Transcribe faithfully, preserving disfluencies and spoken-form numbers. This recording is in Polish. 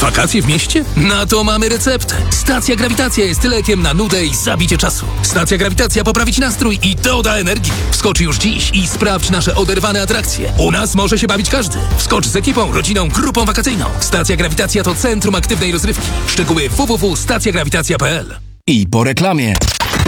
Wakacje w mieście? Na to mamy receptę. Stacja Grawitacja jest lekiem na nudę i zabicie czasu. Stacja Grawitacja poprawi ci nastrój i doda energii. Wskocz już dziś i sprawdź nasze oderwane atrakcje. U nas może się bawić każdy. Wskocz z ekipą, rodziną, grupą wakacyjną. Stacja Grawitacja to centrum aktywnej rozrywki. Szczegóły w w w kropka stacja grawitacja kropka p l. I po reklamie.